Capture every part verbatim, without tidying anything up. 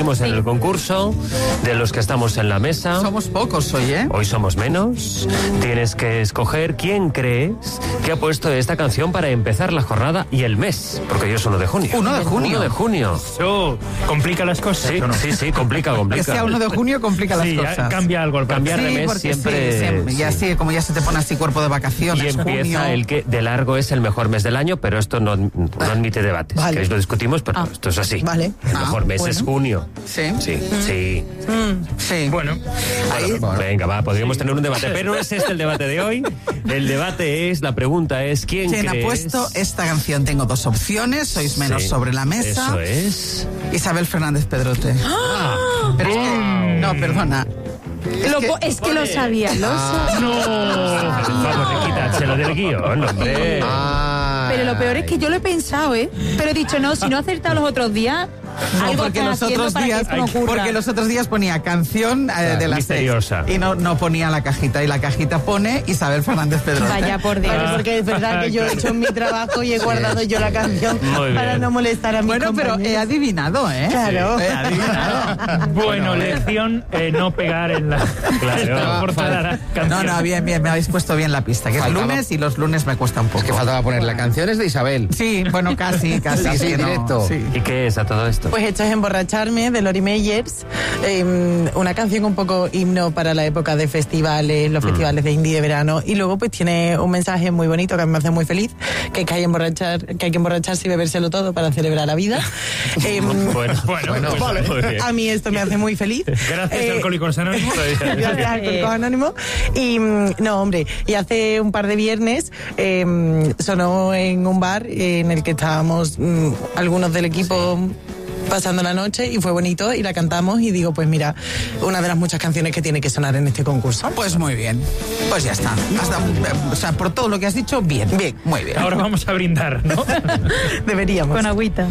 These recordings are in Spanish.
seguimos sí. en el concurso, de los que estamos en la mesa. Somos pocos hoy, ¿eh? Hoy somos menos. Tienes que escoger quién crees que ha puesto esta canción para empezar la jornada y el mes, porque hoy es uno de junio. uno de junio. uno de junio. Eso complica las cosas. Sí, ¿o no? sí, sí, complica, complica. Que sea uno de junio complica las sí, cosas. Cambia algo. Cambiar sí, de mes siempre... Sí, siempre. Ya sí, como ya se te pone así cuerpo de vacaciones. Y empieza junio. el que de largo es el mejor mes del año, pero esto no, no admite debates. Vale. Que lo discutimos, pero ah. esto es así. Vale. El ah, mejor mes bueno. es junio. Sí. Sí, mm. sí. Mm. Sí. Bueno. Bueno, bueno. Venga, va, podríamos sí. tener un debate, pero no es este el debate de hoy. El debate es, la pregunta es, ¿quién, ¿Quién crees? ha puesto esta canción? Tengo dos opciones, sois menos sí. sobre la mesa. Eso es. Isabel Fernández Pedrote. Ah. Pero es que, no, perdona. Es, lo, que, es que lo sabía, lo ah. sabía. No. Vamos, quítaselo del guión, hombre. Ah. Pero lo peor es que yo lo he pensado, ¿eh? Pero he dicho, no, si no he acertado los otros días... No, porque los otros días porque los otros días ponía canción eh, claro, de la misteriosa seis, y no, no ponía la cajita, y la cajita pone Isabel Fernández Pedrote. Vaya por Dios. Vale, porque es verdad que yo he hecho mi trabajo y he guardado yo la canción para no molestar a mi Bueno, pero he adivinado, ¿eh? Claro. Sí, he adivinado. Bueno, lección, eh, no pegar en la, claro. por toda la canción. No, no, bien, bien, me habéis puesto bien la pista, que faltaba, es lunes y los lunes me cuesta un poco. Es que faltaba poner la canción es de Isabel. Sí, bueno, casi, casi. Sí, sí, no, directo. Sí. ¿Y qué es a todo esto? Pues esto es Emborracharme, de Lori Meyers, eh, una canción un poco himno para la época de festivales, los mm. festivales de indie de verano, y luego pues tiene un mensaje muy bonito que a mí me hace muy feliz, que, que hay emborrachar, que hay que emborracharse y bebérselo todo para celebrar la vida. eh, bueno, bueno, bueno pues, vale. A mí esto me hace muy feliz. Gracias, eh, Alcohólicos Anónimos. Gracias, Alcohólicos Anónimos. Y no, hombre, y hace un par de viernes eh, sonó en un bar en el que estábamos mm, algunos del equipo sí. pasando la noche, y fue bonito, y la cantamos, y digo, pues mira, una de las muchas canciones que tiene que sonar en este concurso. Pues muy bien, pues ya está. Hasta, o sea, por todo lo que has dicho, bien, bien, muy bien. Ahora vamos a brindar, ¿no? Deberíamos. Con agüita.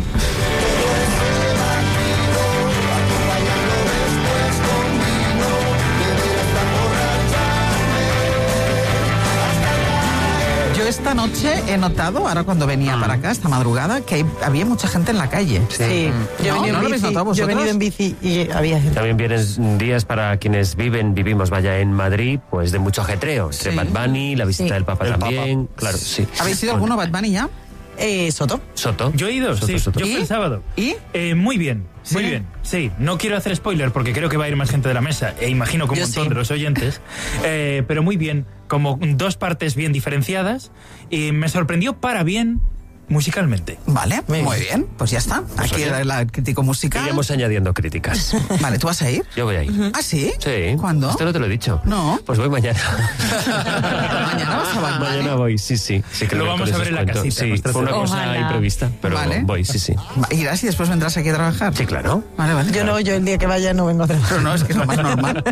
Esta noche he notado, ahora cuando venía ah. para acá, esta madrugada, que hay, había mucha gente en la calle. Sí, sí. Yo, ¿No? he ¿No lo habéis notado vosotros? Yo he venido en bici y había gente. También vienen días para quienes viven, vivimos, vaya, en Madrid, pues de mucho ajetreo. Sí. Entre Bad Bunny, la visita sí. del Papa el también. Papa. Claro, sí. ¿Habéis ido alguno Bad Bunny ya? Eh, Soto. Soto. Yo he ido, Soto, sí. Soto. Yo fui el sábado. ¿Y? Eh, muy bien, ¿Sí? muy bien. Sí, no quiero hacer spoiler porque creo que va a ir más gente de la mesa, e imagino que un Yo montón sí. de los oyentes, eh, pero muy bien, como dos partes bien diferenciadas, y me sorprendió para bien musicalmente. Vale, muy muy bien. bien, pues ya está. Pues aquí oye, el, el crítico musical. Iremos añadiendo críticas. Vale, ¿tú vas a ir? Yo voy a ir. Uh-huh. ¿Ah, sí? Sí. ¿Cuándo? Esto no te lo he dicho. No. Pues voy mañana. ¿Mañana vas a Bad Bunny? Mañana voy, sí, sí. sí Lo vamos a ver en la casita. Sí, fue una cosa Ojalá. imprevista, pero Vale. voy, sí, sí. ¿Irás y después vendrás aquí a trabajar? Sí, claro. Vale, vale. Yo no, yo el día que vaya no vengo a trabajar. Pero no, es que es lo más normal.